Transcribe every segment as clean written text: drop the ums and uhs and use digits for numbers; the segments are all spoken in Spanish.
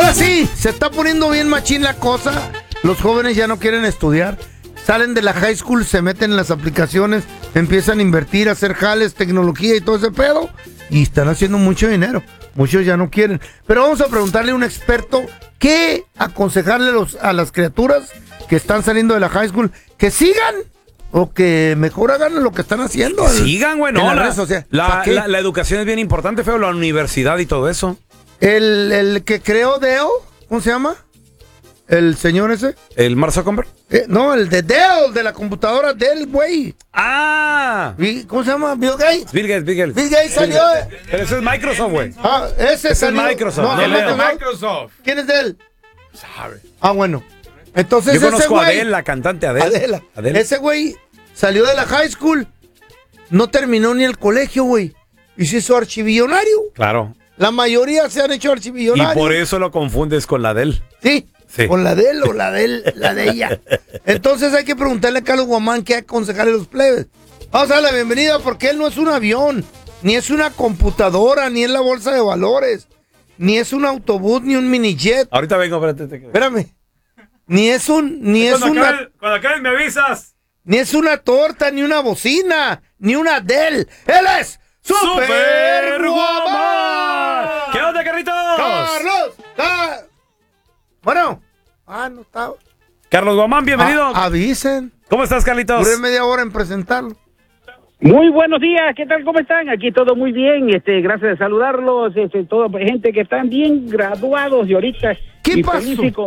Ahora sí, se está poniendo bien machín la cosa. Los jóvenes ya no quieren estudiar. Salen de la high school, se meten en las aplicaciones, empiezan a invertir, a hacer jales, tecnología y todo ese pedo. Y están haciendo mucho dinero. Muchos ya no quieren. Pero vamos a preguntarle a un experto qué aconsejarle a las criaturas que están saliendo de la high school. Que sigan o que mejor hagan lo que están haciendo. Sigan, güey, no. La educación es bien importante, feo, la universidad y todo eso. El que creó Dell, ¿cómo se llama? ¿El señor ese? ¿El Mark Zuckerberg? No, el de Dell, de la computadora Dell, güey. ¡Ah! ¿Cómo se llama? ¿Bill Gates? Bill Gates. Bill Gates salió. Pero ese es Microsoft, güey. Ese salió. es Microsoft. No, Microsoft. ¿Quién es Dell? Sorry. Bueno. Entonces yo conozco a güey, Adele, la cantante Adele. Ese güey salió de la high school. No terminó ni el colegio, güey. Y se hizo archibillonario. Claro. La mayoría se han hecho archibillonarios. Y por eso lo confundes con la Adele. Sí. Con la de él o la de ella. Entonces hay que preguntarle a Carlos Guamán qué aconsejarle a los plebes. Vamos a darle la bienvenida porque él no es un avión, ni es una computadora, ni es la bolsa de valores, ni es un autobús, ni un minijet. Ahorita vengo, espérate. Espérame. Cuando acabes me avisas. Ni es una torta, ni una bocina, ni una Dell. Él es Super Guamán. ¿Qué onda, Carlitos? Carlos. Bueno. No estaba. Carlos Guamán, bienvenido. Avisen. ¿Cómo estás, Carlitos? Duré media hora en presentarlo. Muy buenos días, ¿qué tal? ¿Cómo están? Aquí todo muy bien, gracias de saludarlos, toda gente que están bien graduados y ahorita ¿Qué pasó? Feliz y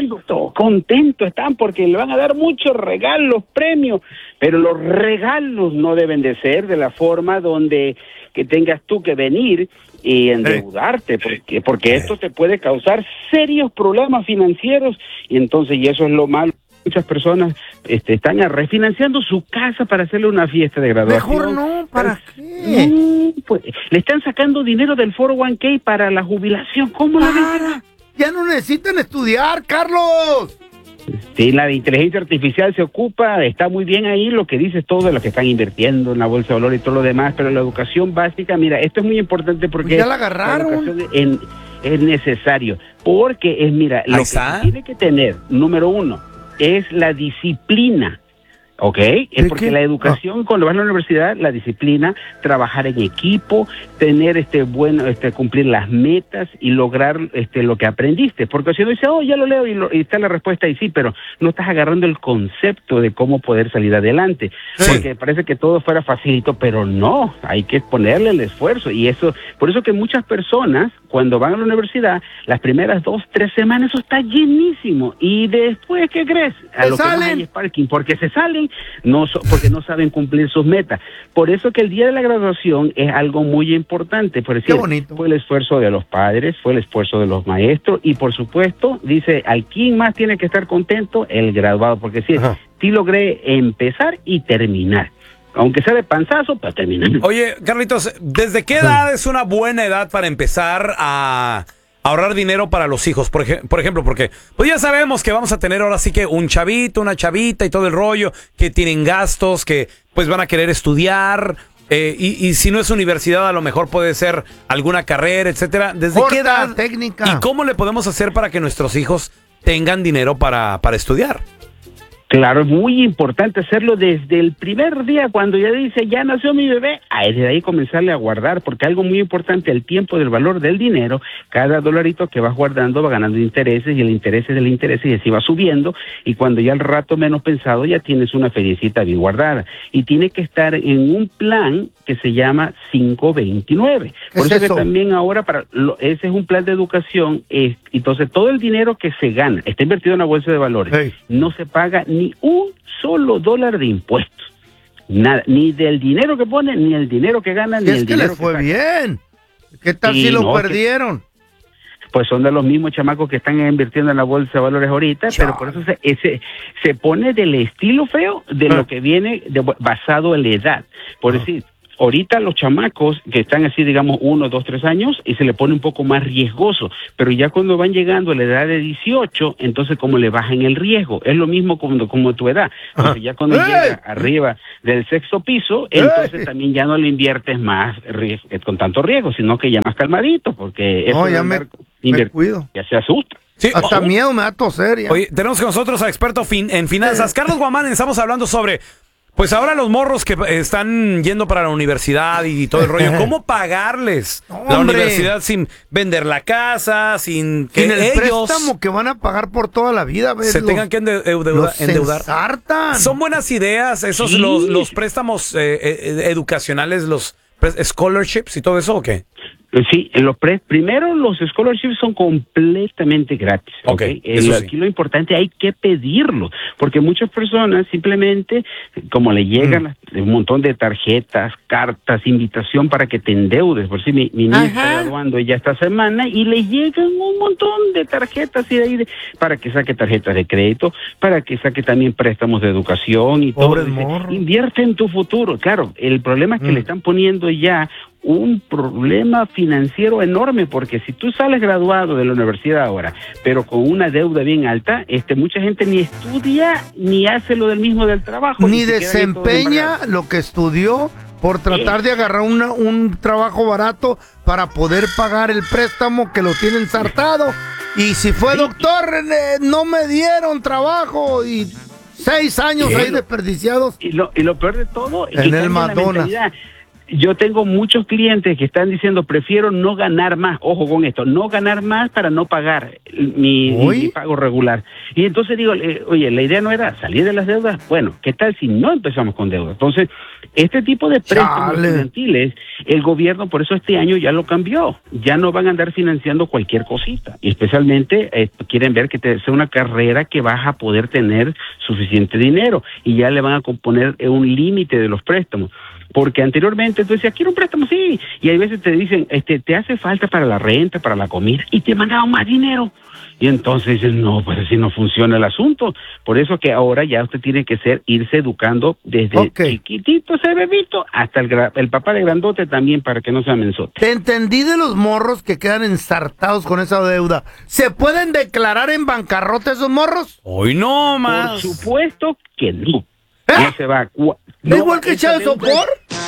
contento están porque le van a dar muchos regalos, premios, pero los regalos no deben de ser de la forma donde que tengas tú que venir y endeudarte, porque esto te puede causar serios problemas financieros y entonces, y eso es lo malo. Muchas personas están refinanciando su casa para hacerle una fiesta de graduación. Mejor no, ¿para qué? Pues, le están sacando dinero del 401k para la jubilación. ¿Cómo la ven? Ya no necesitan estudiar, Carlos. Sí, la de inteligencia artificial se ocupa, está muy bien ahí lo que dices todo de los que están invirtiendo en la bolsa de valores y todo lo demás, pero la educación básica, mira, esto es muy importante porque ya la agarraron. La educación es necesario, porque mira, lo que se tiene que tener, número uno, es la disciplina. ¿Ok? Es porque la educación, cuando vas a la universidad, la disciplina, trabajar en equipo, tener cumplir las metas y lograr lo que aprendiste. Porque si uno dice, ya lo leo y está la respuesta y sí, pero no estás agarrando el concepto de cómo poder salir adelante. Sí. Porque parece que todo fuera facilito, pero no, hay que ponerle el esfuerzo. Y eso, por eso que muchas personas, cuando van a la universidad, las primeras 2-3 semanas, eso está llenísimo. Y después, ¿qué crees? A lo que más hay es parking, porque se salen, porque no saben cumplir sus metas. Por eso que el día de la graduación es algo muy importante. Por decir, fue el esfuerzo de los padres, fue el esfuerzo de los maestros y por supuesto, dice, ¿al quién más tiene que estar contento? El graduado, porque sí logré empezar y terminar. Aunque sea de panzazo, pero terminar. Oye, Carlitos, ¿desde qué edad es una buena edad para empezar a ahorrar dinero para los hijos? Por ejemplo, porque pues ya sabemos que vamos a tener ahora sí que un chavito, una chavita y todo el rollo, que tienen gastos, que pues van a querer estudiar, y si no es universidad, a lo mejor puede ser alguna carrera, etcétera. ¿Desde qué edad? Técnica. ¿Y cómo le podemos hacer para que nuestros hijos tengan dinero para estudiar? Claro, es muy importante hacerlo desde el primer día, cuando ya dice, ya nació mi bebé, desde ahí comenzarle a guardar, porque algo muy importante, el tiempo del valor del dinero, cada dolarito que vas guardando va ganando intereses, y el interés es del interés, y así va subiendo, y cuando ya al rato menos pensado, ya tienes una feriecita bien guardada, y tiene que estar en un plan que se llama 529. Por eso que también ahora, ese es un plan de educación, entonces todo el dinero que se gana, está invertido en la bolsa de valores, no se paga ni un solo dólar de impuestos. Nada, ni del dinero que ponen, ni el dinero que ganan, ni el dinero les fue bien. ¿Qué tal si lo perdieron? Pues son de los mismos chamacos que están invirtiendo en la bolsa de valores ahorita, pero por eso se pone del estilo feo de lo que viene basado en la edad. Por decir, ahorita los chamacos que están así, digamos, 1, 2, 3 años, y se le pone un poco más riesgoso, pero ya cuando van llegando a la edad de 18, entonces como le bajan el riesgo, es lo mismo como tu edad, porque ya cuando llega arriba del 6º piso, entonces también ya no le inviertes más con tanto riesgo, sino que ya más calmadito, porque eso Me cuido. Ya se asusta. Sí, Hasta miedo me da toser ya. Oye, tenemos con nosotros a experto en finanzas. Carlos Guamán, estamos hablando sobre, pues ahora los morros que están yendo para la universidad y todo el rollo, ¿cómo pagarles la universidad sin vender la casa, sin que en el ellos préstamo que van a pagar por toda la vida, ¿ves? se tengan que endeudar? ensartan. Son buenas ideas esos Sí. los préstamos educacionales, los scholarships y todo eso, ¿o qué? Sí, primero los scholarships son completamente gratis. Ok, eso sí. Aquí lo importante hay que pedirlo, porque muchas personas simplemente, como le llegan un montón de tarjetas, cartas, invitación para que te endeudes. Por si mi niña está graduando ya esta semana y le llegan un montón de tarjetas y de ahí para que saque tarjetas de crédito, para que saque también préstamos de educación y Pobre todo. morro. Invierte en tu futuro. Claro, el problema es que le están poniendo ya un problema financiero enorme, porque si tú sales graduado de la universidad ahora, pero con una deuda bien alta, mucha gente ni estudia ni hace lo del mismo del trabajo. Ni se queda ahí todo desempeña embargado. lo que estudió por tratar de agarrar un trabajo barato para poder pagar el préstamo que lo tienen ensartado. Y si fue doctor, no me dieron trabajo y 6 años ahí desperdiciados. Y lo peor de todo es En que el cambia la McDonald's. mentalidad. Yo tengo muchos clientes que están diciendo, prefiero no ganar más, ojo con esto, no ganar más para no pagar mi pago regular. Y entonces digo, oye, la idea no era salir de las deudas. Bueno, ¿qué tal si no empezamos con deudas? Entonces, este tipo de préstamos estudiantiles, el gobierno por eso este año ya lo cambió. Ya no van a andar financiando cualquier cosita. Y especialmente quieren ver que sea una carrera que vas a poder tener suficiente dinero. Y ya le van a componer un límite de los préstamos. Porque anteriormente tú decías, quiero un préstamo, sí. Y hay veces te dicen, te hace falta para la renta, para la comida, y te mandaban más dinero. Y entonces dices, no, pues así no funciona el asunto. Por eso que ahora ya usted tiene que irse educando desde chiquitito, ese bebito, hasta el papá de grandote también, para que no sea mensote. Te entendí de los morros que quedan ensartados con esa deuda. ¿Se pueden declarar en bancarrota esos morros? Hoy no más. Por supuesto que no. No se va. ¿Es igual que Child Support?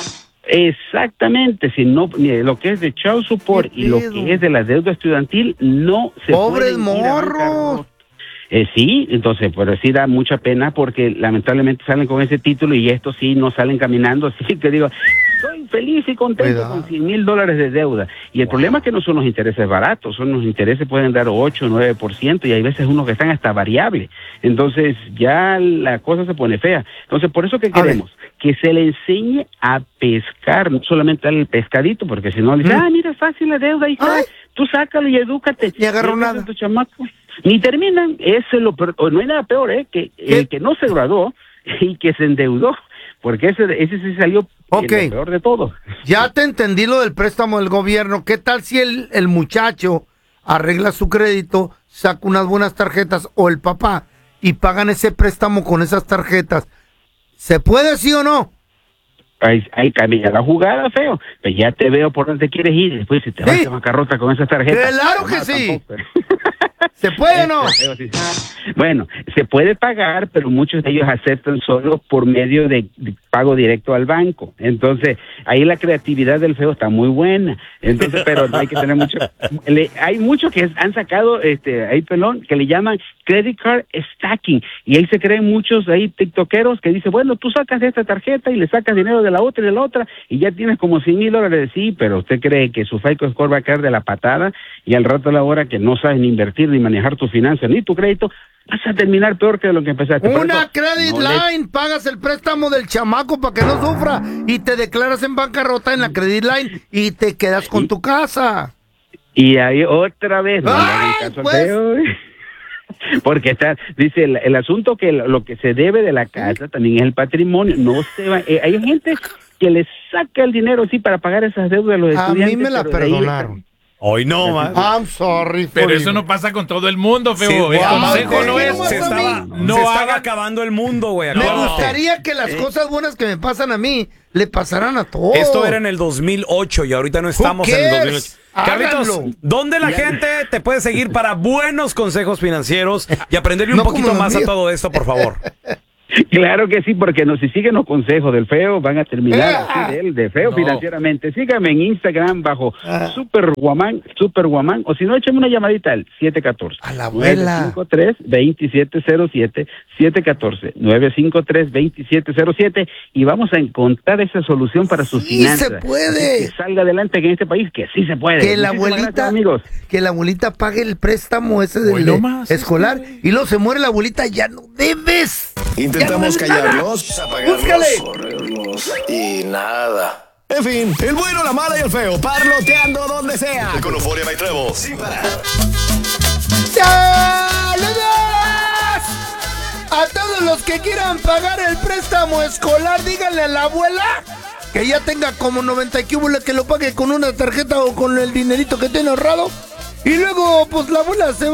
Exactamente, si no, lo que es de Child Support y lo que es de la deuda estudiantil no se ¡Pobres pueden ir a morros! bancarrota. Sí, entonces, pero sí da mucha pena porque lamentablemente salen con ese título y estos sí no salen caminando, así que digo, soy feliz y contento con $100,000 de deuda. Y el problema es que no son los intereses baratos, son los intereses pueden dar 8 o 9% y hay veces unos que están hasta variables. Entonces ya la cosa se pone fea. Entonces, por eso que queremos que se le enseñe a pescar, no solamente al pescadito, porque si no le dice, mira, es fácil la deuda, y tú sácalo y edúcate. Ni agarró nada. Tu chamaco. Ni terminan, eso es lo peor, no hay nada peor, que el que no se graduó y que se endeudó, porque ese sí salió lo peor de todo. Ya te entendí lo del préstamo del gobierno. ¿Qué tal si el muchacho arregla su crédito, saca unas buenas tarjetas, o el papá, y pagan ese préstamo con esas tarjetas? ¿Se puede, sí o no? Ahí cambia la jugada, feo. Pues ya te veo por dónde quieres ir. Después si te vas a bancarrota con esas tarjetas. ¡Claro que sí! ¿Se puede o no? Bueno, se puede pagar, pero muchos de ellos aceptan solo por medio de pago directo al banco. Entonces, ahí la creatividad del feo está muy buena. Entonces, pero hay que tener mucho. Hay muchos que han sacado, ahí pelón, que le llaman credit card stacking. Y ahí se creen muchos ahí tiktokeros que dicen, bueno, tú sacas de esta tarjeta y le sacas dinero de la otra y de la otra y ya tienes como $100,000. Sí, pero usted cree que su FICO score va a caer de la patada y al rato a la hora que no sabes ni invertir ni manejar tus finanzas ni tu crédito, vas a terminar peor que lo que empezaste. Una credit line, pagas el préstamo del chamaco para que no sufra y te declaras en bancarrota en la credit line y te quedas con tu casa. Y ahí otra vez, no le hagan caso al feo. Porque dice el asunto que lo que se debe de la casa también es el patrimonio, no se va, hay gente que le saca el dinero sí para pagar esas deudas a los estudiantes. A mí me la perdonaron. Hoy no, man. I'm sorry. Pero eso no pasa con todo el mundo, feo. Sí, el consejo no es... Se estaba acabando el mundo, güey. Me gustaría que las cosas buenas que me pasan a mí le pasaran a todos. Esto era en el 2008 y ahorita no estamos en el 2008. Carlitos, ¿dónde la gente te puede seguir para buenos consejos financieros y aprenderle un poquito más a todo esto, por favor? Claro que sí, porque si siguen los consejos del feo, van a terminar así de feo financieramente. Síganme en Instagram bajo Superwoman, o si no, échame una llamadita al 714. A la abuela. 953-2707, 714-953-2707, y vamos a encontrar esa solución para sus finanzas. ¡Sí se puede! Que salga adelante en este país, que sí se puede. Que la abuelita, amigos. Que la abuelita pague el préstamo ese escolar, y luego se muere la abuelita, ya no debes. Intentamos callarlos, apagarlos, correrlos y nada. En fin, el bueno, la mala y el feo, parloteando donde sea. Con Euforia y Trevo, sin parar. ¡Saludos! A todos los que quieran pagar el préstamo escolar, díganle a la abuela que ya tenga como 90 cúbulos, que lo pague con una tarjeta o con el dinerito que tiene ahorrado. Y luego, pues la abuela se